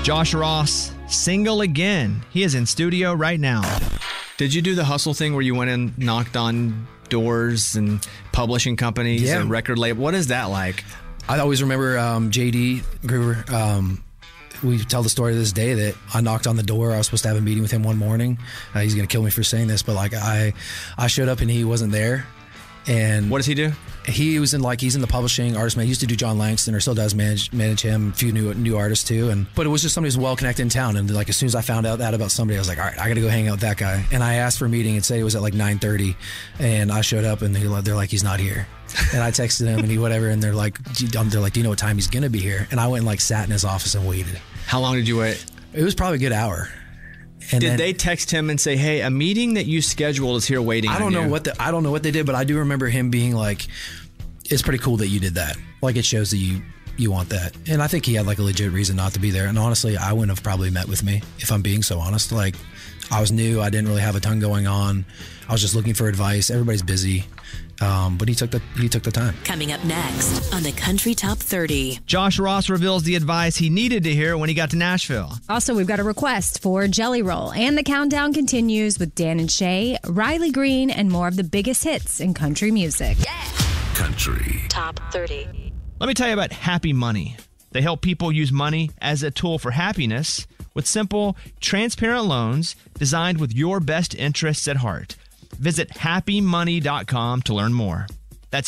Josh Ross, single again. He is in studio right now. Did you do the hustle thing where you went and knocked on doors and publishing companies and record label? What is that like? I always remember JD Gruber. We tell the story to this day that I knocked on the door. I was supposed to have a meeting with him one morning. He's going to kill me for saying this, but like I showed up and he wasn't there. And what does he do? He was he's in the publishing artist man. He used to do John Langston, or still does manage him, a few new artists too. But it was just somebody who's well connected in town. And like as soon as I found out that about somebody, I was like, all right, I got to go hang out with that guy. And I asked for a meeting and said it was at like 9:30, and I showed up and they're like, he's not here. And I texted him and and they're like, do you know what time he's gonna be here? And I went and like sat in his office and waited. How long did you wait? It was probably a good hour. And did they text him and say, "Hey, a meeting that you scheduled is here waiting"? I don't know what they did, but I do remember him being like, "It's pretty cool that you did that. Like, it shows that you want that." And I think he had like a legit reason not to be there. And honestly, I wouldn't have probably met with me if I'm being so honest. Like, I was new. I didn't really have a ton going on. I was just looking for advice. Everybody's busy. But he took the time. Coming up next on the Country Top 30. Josh Ross reveals the advice he needed to hear when he got to Nashville. Also, we've got a request for Jelly Roll. And the countdown continues with Dan and Shay, Riley Green, and more of the biggest hits in country music. Yeah. Country Top 30. Let me tell you about Happy Money. They help people use money as a tool for happiness with simple, transparent loans designed with your best interests at heart. Visit happymoney.com to learn more. That's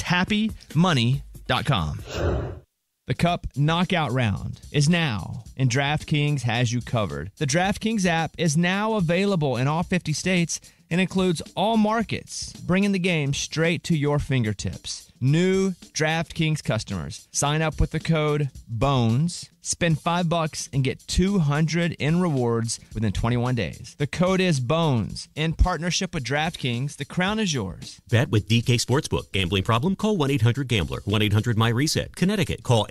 happymoney.com. The Cup Knockout Round is now, and DraftKings has you covered. The DraftKings app is now available in all 50 states and includes all markets, bringing the game straight to your fingertips. New DraftKings customers sign up with the code BONES, spend $5 and get $200 in rewards within 21 days. The code is BONES. In partnership with DraftKings, the crown is yours. Bet with DK Sportsbook. Gambling problem? Call 1-800-GAMBLER. 1-800-MY-RESET. Connecticut. Call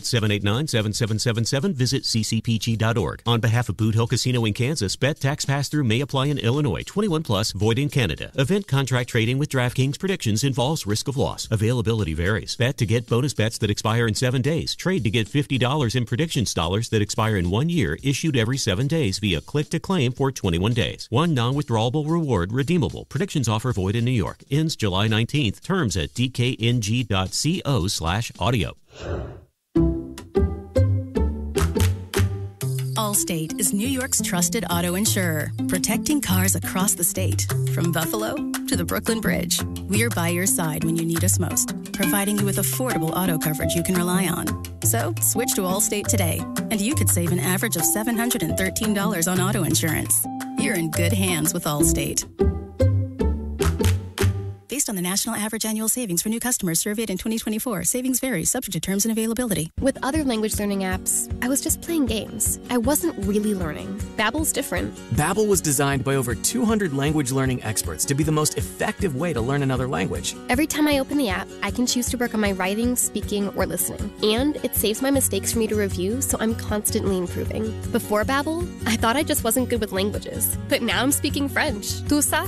888-789-7777. Visit ccpg.org. On behalf of Boot Hill Casino in Kansas, bet tax pass-through may apply in Illinois. 21 plus, void in Canada. Event contract trading with DraftKings predictions involves risk of loss. Availability varies. Bet to get bonus bets that expire in 7 days. Trade to get $50 in predictions dollars that expire in 1 year, issued every 7 days via click to claim for 21 days. One non-withdrawable reward redeemable. Predictions offer void in New York. Ends July 19th. Terms at dkng.co/audio. Allstate is New York's trusted auto insurer, protecting cars across the state. From Buffalo to the Brooklyn Bridge, we're by your side when you need us most, providing you with affordable auto coverage you can rely on. So switch to Allstate today, and you could save an average of $713 on auto insurance. You're in good hands with Allstate. Based on the national average annual savings for new customers surveyed in 2024, savings vary, subject to terms and availability. With other language learning apps, I was just playing games. I wasn't really learning. Babbel's different. Babbel was designed by over 200 language learning experts to be the most effective way to learn another language. Every time I open the app, I can choose to work on my writing, speaking, or listening. And it saves my mistakes for me to review, so I'm constantly improving. Before Babbel, I thought I just wasn't good with languages. But now I'm speaking French. Tout ça,